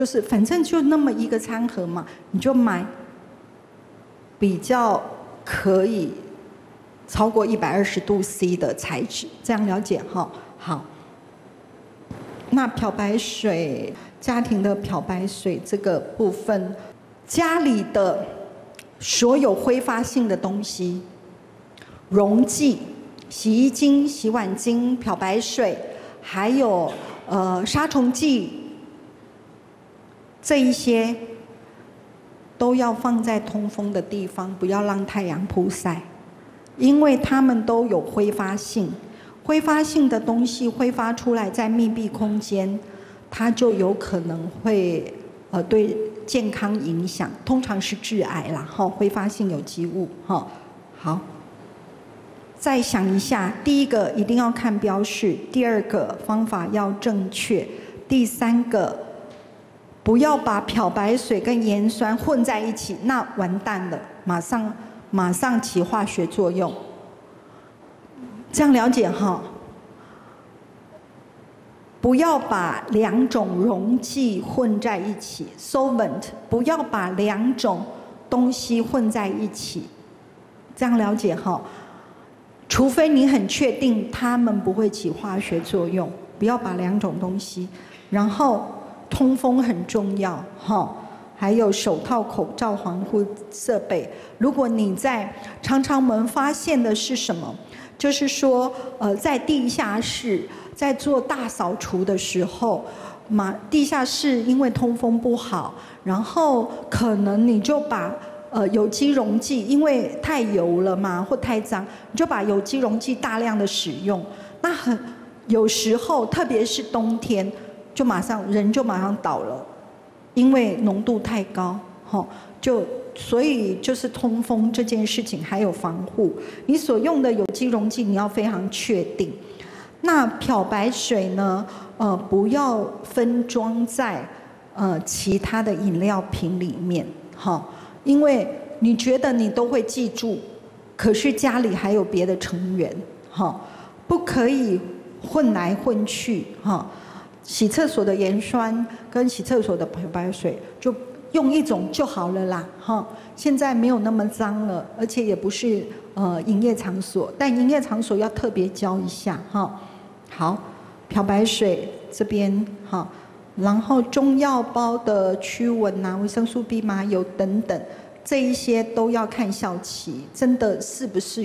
就是反正就那么一个餐盒嘛，你就买比较可以超过120度 C 的材质，这样了解哈？好。那漂白水，家庭的漂白水这个部分，家里的所有挥发性的东西，溶剂、洗衣精、洗碗精、漂白水，还有杀虫剂。这一些都要放在通风的地方，不要让太阳曝晒，因为它们都有挥发性。挥发性的东西挥发出来，在密闭空间，它就有可能会对健康影响，通常是致癌啦。哈，挥发性有机物。哈，好。再想一下，第一个一定要看标示，第二个方法要正确，第三个。不要把漂白水跟盐酸混在一起，那完蛋了，马上起化学作用。这样了解哈？不要把两种溶剂混在一起 ，solvent， 不要把两种东西混在一起。这样了解哈？除非你很确定它们不会起化学作用，不要把两种东西，然后。通风很重要，哈，还有手套、口罩、防护设备。如果你常常我们发现的是什么？就是说，在地下室在做大扫除的时候，地下室因为通风不好，然后可能你就把有机溶剂，因为太油了嘛，或太脏，你就把有机溶剂大量的使用。那有时候，特别是冬天。人就马上倒了，因为浓度太高，所以就是通风这件事情还有防护，你所用的有机溶剂你要非常确定。那漂白水呢，不要分装在其他的饮料瓶里面，因为你觉得你都会记住，可是家里还有别的成员，不可以混来混去，洗厕所的盐酸跟洗厕所的漂白水就用一种就好了啦，现在没有那么脏了，而且也不是营业场所，但营业场所要特别教一下，好，漂白水这边，然后中药包的驱蚊啊、维生素 B 麻油等等，这一些都要看效期，真的是不是